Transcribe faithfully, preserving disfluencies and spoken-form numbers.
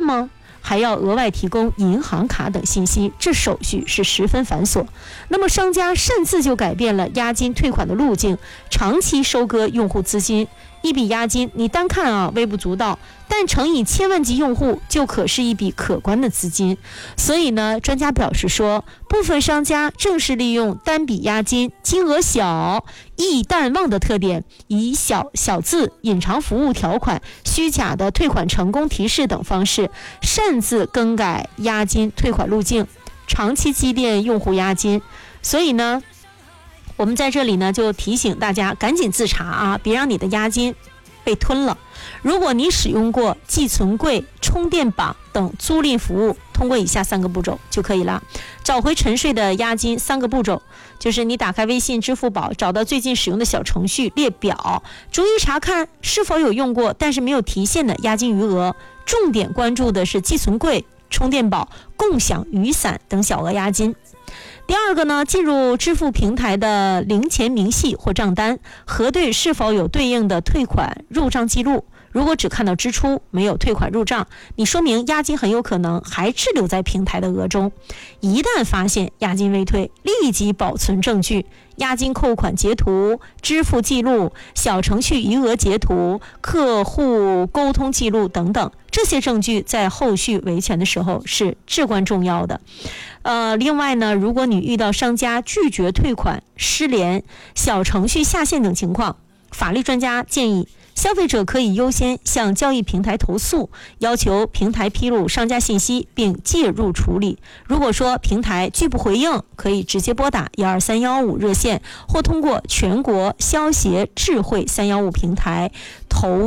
吗？还要额外提供银行卡等信息，这手续是十分繁琐。那么商家擅自就改变了押金退款的路径，长期收割用户资金。一笔押金你单看啊微不足道，但乘以千万级用户就可是一笔可观的资金。所以呢，专家表示说，部分商家正是利用单笔押金、金额小、易淡忘的特点，以小小字、隐藏服务条款、虚假的退款成功提示等方式，擅自更改押金退款路径，长期积淀用户押金。所以呢，我们在这里呢就提醒大家赶紧自查啊，别让你的押金被吞了。如果你使用过寄存柜、充电宝等租赁服务，通过以下三个步骤就可以了。找回沉睡的押金，三个步骤就是你打开微信、支付宝，找到最近使用的小程序列表，逐一查看是否有用过但是没有提现的押金余额，重点关注的是寄存柜、充电宝、共享雨伞等小额押金。第二个呢，进入支付平台的零钱明细或账单，核对是否有对应的退款入账记录。如果只看到支出没有退款入账，你说明押金很有可能还滞留在平台的额中。一旦发现押金未退，立即保存证据，押金扣款截图、支付记录、小程序余额截图、客户沟通记录等等，这些证据在后续维权的时候是至关重要的。呃，另外呢，如果你遇到商家拒绝退款、失联、小程序下线等情况，法律专家建议消费者可以优先向交易平台投诉，要求平台披露商家信息并介入处理。如果说平台拒不回应，可以直接拨打一二三幺五热线，或通过全国消协智慧三幺五平台投